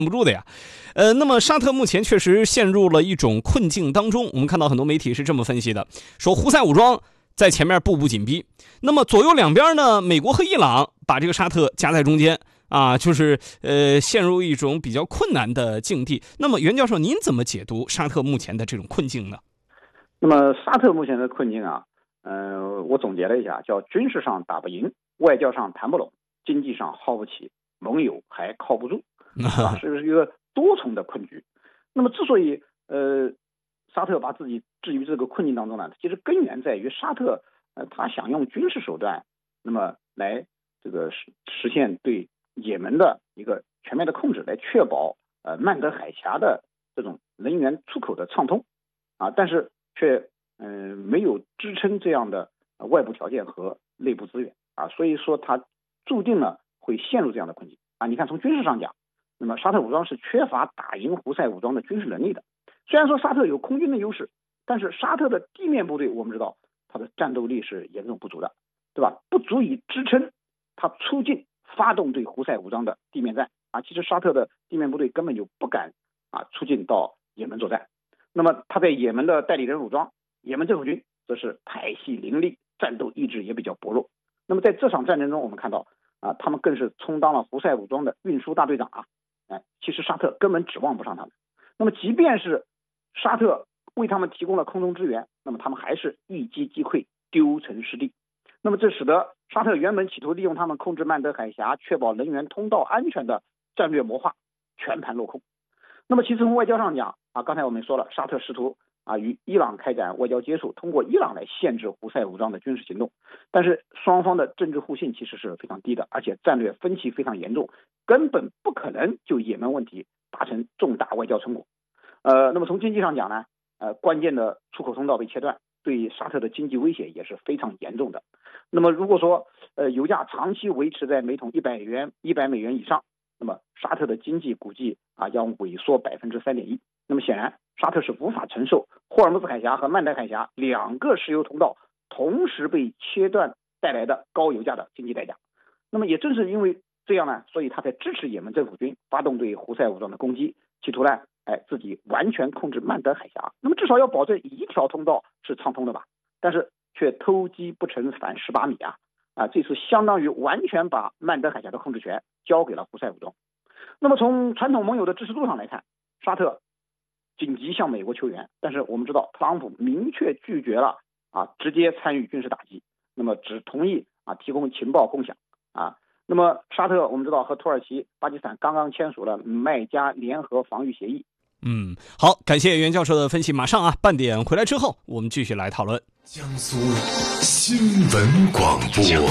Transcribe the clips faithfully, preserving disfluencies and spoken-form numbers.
不住的呀。呃，那么沙特目前确实陷入了一种困境当中。我们看到很多媒体是这么分析的，说胡塞武装在前面步步紧逼，那么左右两边呢，美国和伊朗把这个沙特夹在中间啊，就是呃陷入一种比较困难的境地。那么袁教授，您怎么解读沙特目前的这种困境呢？ 那么沙特目前的困境啊，呃，我总结了一下，叫军事上打不赢，外交上谈不拢，经济上耗不起，盟友还靠不住，啊，是一个多重的困局。那么之所以呃沙特把自己置于这个困境当中呢，其实根源在于沙特呃他想用军事手段，那么来这个实实现对也门的一个全面的控制，来确保呃曼德海峡的这种能源出口的畅通啊，但是却嗯、呃、没有支撑这样的、呃、外部条件和内部资源啊，所以说它注定了会陷入这样的困境啊。你看从军事上讲，那么沙特武装是缺乏打赢胡塞武装的军事能力的。虽然说沙特有空军的优势，但是沙特的地面部队我们知道它的战斗力是严重不足的，对吧？不足以支撑它出境发动对胡塞武装的地面战啊。其实沙特的地面部队根本就不敢啊出境到也门作战。那么他在也门的代理人武装也门政府军则是派系林立，战斗意志也比较薄弱。那么在这场战争中，我们看到啊，他们更是充当了胡塞武装的运输大队长啊。哎，其实沙特根本指望不上他们。那么即便是沙特为他们提供了空中支援，那么他们还是一击击溃，丢城失地。那么这使得沙特原本企图利用他们控制曼德海峡、确保能源通道安全的战略谋划全盘落空。那么其实从外交上讲啊，刚才我们说了，沙特试图啊与伊朗开展外交接触，通过伊朗来限制胡塞武装的军事行动，但是双方的政治互信其实是非常低的，而且战略分歧非常严重，根本不可能就也门问题达成重大外交成果。呃，那么从经济上讲呢，呃，关键的出口通道被切断，对沙特的经济威胁也是非常严重的。那么如果说呃油价长期维持在每桶一百元、一百美元以上，那么沙特的经济估计啊要萎缩百分之三点一。那么显然，沙特是无法承受霍尔木兹海峡和曼德海峡两个石油通道同时被切断带来的高油价的经济代价。那么也正是因为这样呢，所以他才支持也门政府军发动对胡塞武装的攻击，企图呢，哎，自己完全控制曼德海峡。那么至少要保证一条通道是畅通的吧？但是却偷鸡不成反蚀把米啊！啊，这次相当于完全把曼德海峡的控制权交给了胡塞武装。那么从传统盟友的支持度上来看，沙特紧急向美国求援，但是我们知道特朗普明确拒绝了啊直接参与军事打击，那么只同意啊提供情报共享啊。那么沙特我们知道和土耳其、巴基斯坦刚刚签署了麦加联合防御协议。 嗯，好，感谢袁教授的分析。马上啊，半点回来之后，我们继续来讨论。 江苏新闻广播。新闻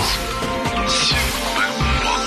广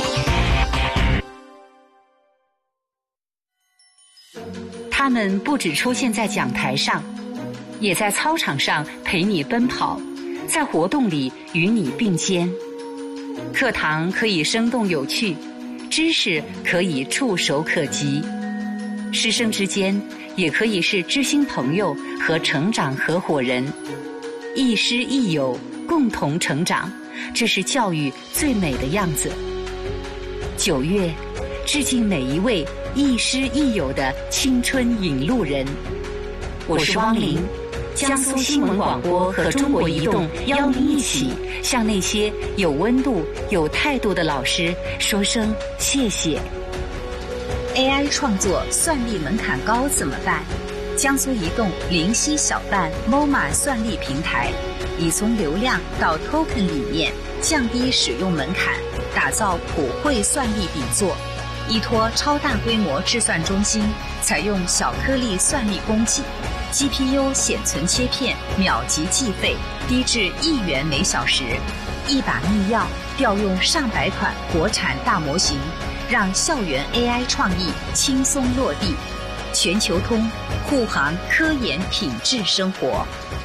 播。他们不只出现在讲台上，也在操场上陪你奔跑，在活动里与你并肩。课堂可以生动有趣，知识可以触手可及。师生之间也可以是知心朋友和成长合伙人，亦师亦友，共同成长，这是教育最美的样子。九月，致敬每一位亦师亦友的青春引路人。我是汪玲，江苏新闻广播和中国移动邀您一起向那些有温度、有态度的老师说声谢谢。A I 创作算力门槛高怎么办？江苏移动灵犀小办 M O M A 算力平台，以从流量到 token 理念，降低使用门槛，打造普惠算力底座。依托超大规模制算中心，采用小颗粒算力供给， G P U 显存切片秒级计费，低至一元每小时。一把密钥，调用上百款国产大模型，让校园 A I 创意轻松落地。全球通，护航科研品质生活。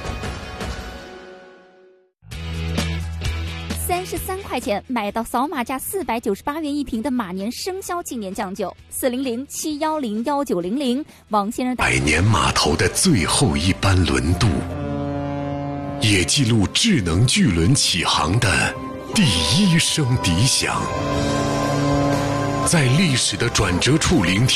三十三块钱买到扫码价四百九十八元一瓶的马年生肖纪念酱酒，四零零七幺零幺九零零，王先生打。 百年码头的最后一班轮渡，也记录智能巨轮起航的第一声笛响。 在历史的转折处聆听。